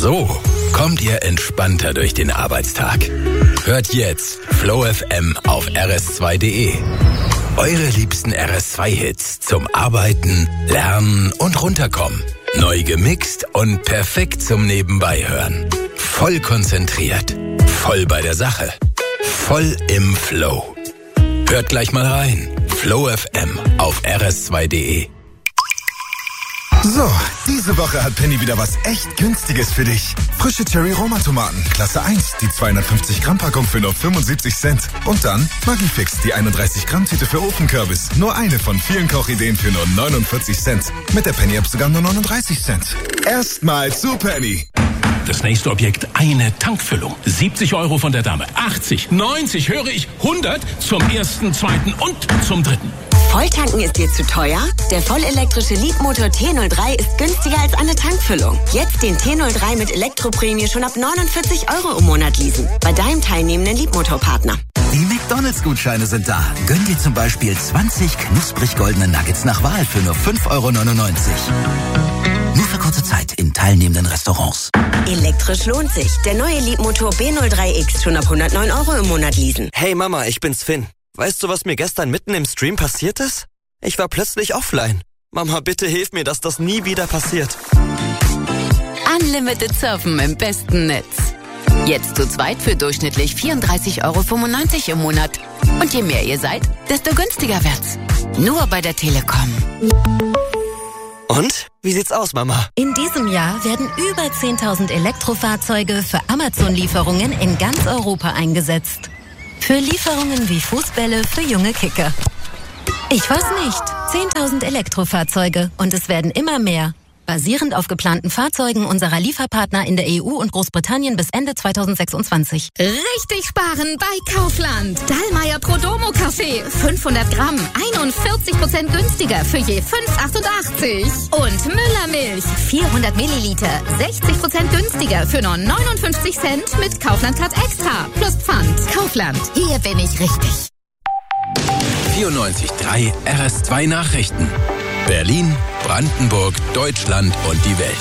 So kommt ihr entspannter durch den Arbeitstag. Hört jetzt Flow FM auf rs2.de. Eure liebsten RS2-Hits zum Arbeiten, Lernen und Runterkommen. Neu gemixt und perfekt zum Nebenbeihören. Voll konzentriert, voll bei der Sache, voll im Flow. Hört gleich mal rein. Flow FM auf rs2.de. So, diese Woche hat Penny wieder was echt Günstiges für dich. Frische Cherry-Roma-Tomaten, Klasse 1, die 250-Gramm-Packung für nur 75 Cent. Und dann Maggi-Fix, die 31-Gramm-Tüte für Ofenkürbis. Nur eine von vielen Kochideen für nur 49 Cent. Mit der Penny-App sogar nur 39 Cent. Erstmal zu Penny. Das nächste Objekt, eine Tankfüllung. 70 € von der Dame. 80, 90, höre ich, 100 zum ersten, zweiten und zum dritten. Volltanken ist dir zu teuer? Der vollelektrische Leapmotor T03 ist günstiger als eine Tankfüllung. Jetzt den T03 mit Elektroprämie schon ab 49 € im Monat leasen. Bei deinem teilnehmenden Leapmotor-Partner. Die McDonalds-Gutscheine sind da. Gönn dir zum Beispiel 20 knusprig goldene Nuggets nach Wahl für nur 5,99 €. Nur für kurze Zeit in teilnehmenden Restaurants. Elektrisch lohnt sich. Der neue Leapmotor B03X schon ab 109 € im Monat leasen. Hey Mama, ich bin's Finn. Weißt du, was mir gestern mitten im Stream passiert ist? Ich war plötzlich offline. Mama, bitte hilf mir, dass das nie wieder passiert. Unlimited Surfen im besten Netz. Jetzt zu zweit für durchschnittlich 34,95 € im Monat. Und je mehr ihr seid, desto günstiger wird's. Nur bei der Telekom. Und? Wie sieht's aus, Mama? In diesem Jahr werden über 10.000 Elektrofahrzeuge für Amazon-Lieferungen in ganz Europa eingesetzt. Für Lieferungen wie Fußbälle für junge Kicker. Ich weiß nicht. 10.000 Elektrofahrzeuge und es werden immer mehr. Basierend auf geplanten Fahrzeugen unserer Lieferpartner in der EU und Großbritannien bis Ende 2026. Richtig sparen bei Kaufland. Dallmayr Prodomo Kaffee. 500 Gramm. 41% günstiger für je 5,88. Und Müller Milch. 400 Milliliter. 60% günstiger für nur 59 Cent mit Kaufland Card Extra. Plus Pfand. Kaufland. Hier bin ich richtig. 94.3 RS2 Nachrichten. Berlin, Brandenburg, Deutschland und die Welt.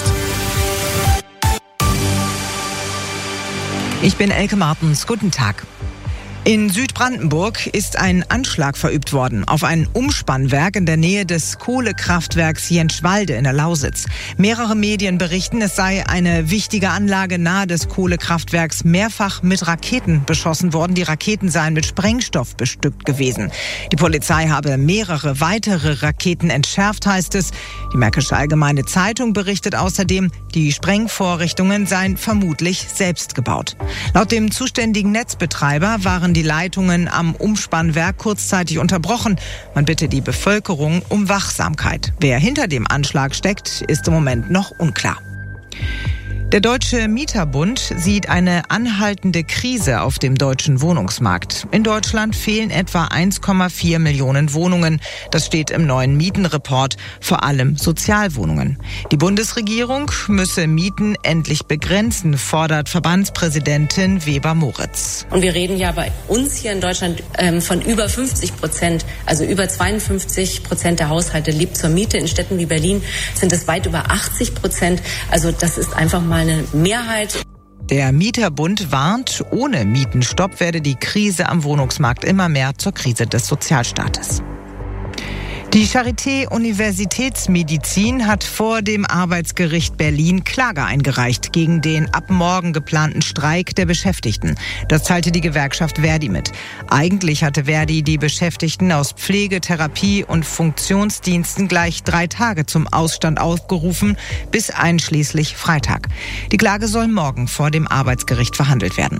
Ich bin Elke Martens. Guten Tag. In Südbrandenburg ist ein Anschlag verübt worden auf ein Umspannwerk in der Nähe des Kohlekraftwerks Jentschwalde in der Lausitz. Mehrere Medien berichten, es sei eine wichtige Anlage nahe des Kohlekraftwerks mehrfach mit Raketen beschossen worden. Die Raketen seien mit Sprengstoff bestückt gewesen. Die Polizei habe mehrere weitere Raketen entschärft, heißt es. Die Märkische Allgemeine Zeitung berichtet außerdem, die Sprengvorrichtungen seien vermutlich selbst gebaut. Laut dem zuständigen Netzbetreiber waren die Leitungen am Umspannwerk kurzzeitig unterbrochen. Man bitte die Bevölkerung um Wachsamkeit. Wer hinter dem Anschlag steckt, ist im Moment noch unklar. Der Deutsche Mieterbund sieht eine anhaltende Krise auf dem deutschen Wohnungsmarkt. In Deutschland fehlen etwa 1,4 Millionen Wohnungen. Das steht im neuen Mietenreport, vor allem Sozialwohnungen. Die Bundesregierung müsse Mieten endlich begrenzen, fordert Verbandspräsidentin Weber-Moritz. Und wir reden ja bei uns hier in Deutschland von über 50%, also über 52% der Haushalte lebt zur Miete. In Städten wie Berlin sind es weit über 80%. Also das ist einfach mal eine Mehrheit. Der Mieterbund warnt, ohne Mietenstopp werde die Krise am Wohnungsmarkt immer mehr zur Krise des Sozialstaates. Die Charité Universitätsmedizin hat vor dem Arbeitsgericht Berlin Klage eingereicht gegen den ab morgen geplanten Streik der Beschäftigten. Das teilte die Gewerkschaft Verdi mit. Eigentlich hatte Verdi die Beschäftigten aus Pflege, Therapie und Funktionsdiensten gleich 3 Tage zum Ausstand aufgerufen, bis einschließlich Freitag. Die Klage soll morgen vor dem Arbeitsgericht verhandelt werden.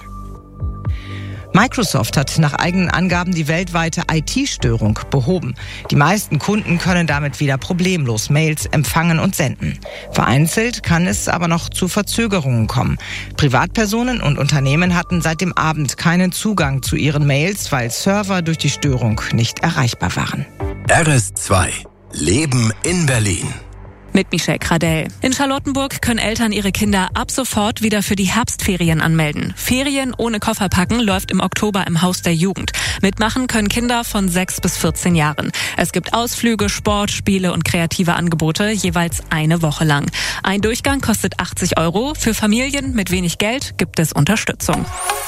Microsoft hat nach eigenen Angaben die weltweite IT-Störung behoben. Die meisten Kunden können damit wieder problemlos Mails empfangen und senden. Vereinzelt kann es aber noch zu Verzögerungen kommen. Privatpersonen und Unternehmen hatten seit dem Abend keinen Zugang zu ihren Mails, weil Server durch die Störung nicht erreichbar waren. RS2 Leben in Berlin. Mit Michelle Kradell. In Charlottenburg können Eltern ihre Kinder ab sofort wieder für die Herbstferien anmelden. Ferien ohne Koffer packen läuft im Oktober im Haus der Jugend. Mitmachen können Kinder von 6 bis 14 Jahren. Es gibt Ausflüge, Sport, Spiele und kreative Angebote, jeweils eine Woche lang. Ein Durchgang kostet 80 €. Für Familien mit wenig Geld gibt es Unterstützung.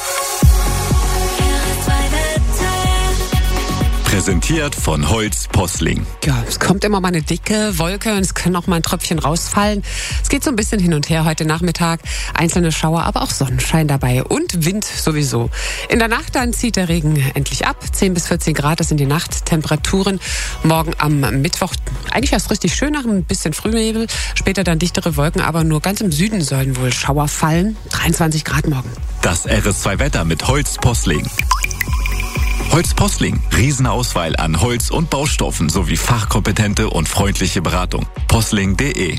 Präsentiert von Holz Posling. Ja, es kommt immer mal eine dicke Wolke und es kann auch mal ein Tröpfchen rausfallen. Es geht so ein bisschen hin und her heute Nachmittag. Einzelne Schauer, aber auch Sonnenschein dabei und Wind sowieso. In der Nacht dann zieht der Regen endlich ab. 10 bis 14 Grad, das sind die Nachttemperaturen. Morgen am Mittwoch eigentlich erst richtig schön nach ein bisschen Frühnebel. Später dann dichtere Wolken, aber nur ganz im Süden sollen wohl Schauer fallen. 23 Grad morgen. Das RS2-Wetter mit Holz Posling. Holz Posling. Riesenauswahl an Holz- und Baustoffen sowie fachkompetente und freundliche Beratung. Posling.de.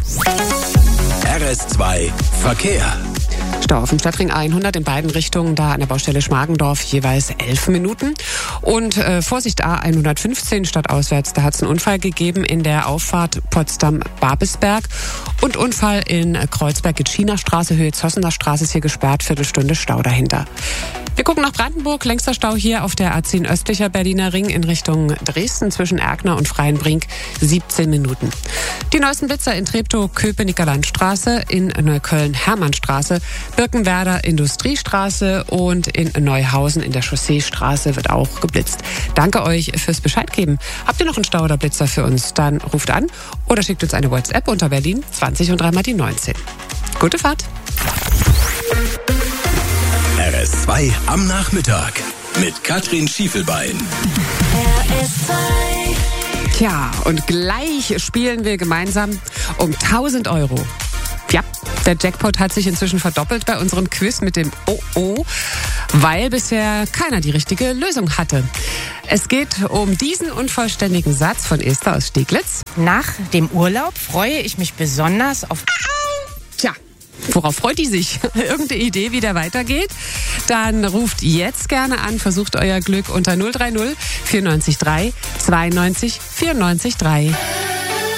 RS2 Verkehr. Stau auf dem Stadtring 100 in beiden Richtungen, da an der Baustelle Schmargendorf jeweils 11 Minuten. Und Vorsicht A115 stadtauswärts, da hat es einen Unfall gegeben in der Auffahrt Potsdam-Babelsberg. Und Unfall in Kreuzberg-Gitschiner Straße, Höhe Zossener Straße ist hier gesperrt, Viertelstunde Stau dahinter. Wir gucken nach Brandenburg, längster Stau hier auf der A10 östlicher Berliner Ring in Richtung Dresden zwischen Erkner und Freienbrink, 17 Minuten. Die neuesten Blitzer in Treptow, Köpenicker Landstraße, in Neukölln Hermannstraße, Birkenwerder Industriestraße und in Neuhausen in der Chausseestraße wird auch geblitzt. Danke euch fürs Bescheid geben. Habt ihr noch einen Stau oder Blitzer für uns? Dann ruft an oder schickt uns eine WhatsApp unter Berlin 20 und 3 mal die 19. Gute Fahrt. RS2 am Nachmittag mit Katrin Schiefelbein. Tja, und gleich spielen wir gemeinsam um 1.000 €. Ja, der Jackpot hat sich inzwischen verdoppelt bei unserem Quiz mit dem OO, weil bisher keiner die richtige Lösung hatte. Es geht um diesen unvollständigen Satz von Esther aus Steglitz. Nach dem Urlaub freue ich mich besonders auf... Tja, worauf freut die sich? Irgendeine Idee, wie der weitergeht? Dann ruft jetzt gerne an, versucht euer Glück unter 030 94 3 92 94 3.